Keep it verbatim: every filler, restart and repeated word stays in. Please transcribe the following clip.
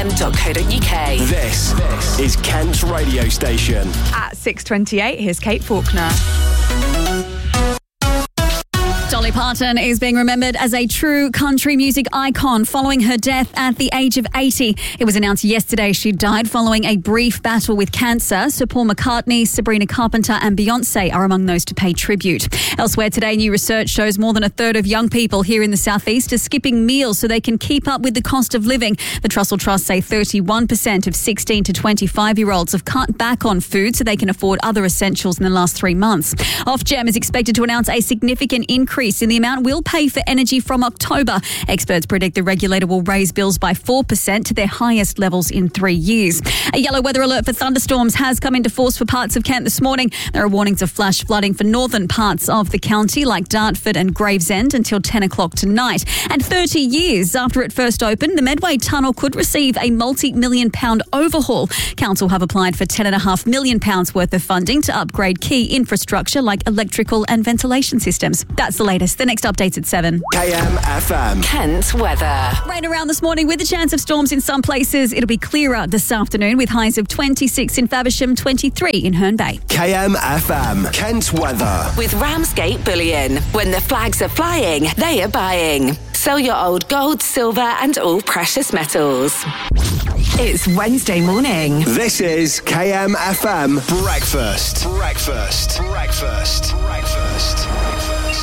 m dot co dot u k. This is Kent's radio station. At six twenty-eight, here's Kate Faulkner. Dolly Parton is being remembered as a true country music icon following her death at the age of eighty. It was announced yesterday she died following a brief battle with cancer. Sir Paul McCartney, Sabrina Carpenter and Beyonce are among those to pay tribute. Elsewhere today, new research shows more than a third of young people here in the southeast are skipping meals so they can keep up with the cost of living. The Trussell Trust say thirty-one percent of sixteen to twenty-five-year-olds have cut back on food so they can afford other essentials in the last three months. Ofgem is expected to announce a significant increase in the amount we'll pay for energy from October. Experts predict the regulator will raise bills by four percent to their highest levels in three years. A yellow weather alert for thunderstorms has come into force for parts of Kent this morning. There are warnings of flash flooding for northern parts of the county like Dartford and Gravesend until ten o'clock tonight. And thirty years after it first opened, the Medway Tunnel could receive a multi-million pound overhaul. Council have applied for ten point five million pounds worth of funding to upgrade key infrastructure like electrical and ventilation systems. That's the latest. The next update's at seven. K M F M. Kent weather. Rain around this morning with a chance of storms in some places. It'll be clearer this afternoon with highs of twenty-six in Faversham, twenty-three in Herne Bay. K M F M. Kent weather. With Ramsgate Bullion. When the flags are flying, they are buying. Sell your old gold, silver and all precious metals. It's Wednesday morning. This is K M F M Breakfast. Breakfast. Breakfast. Breakfast.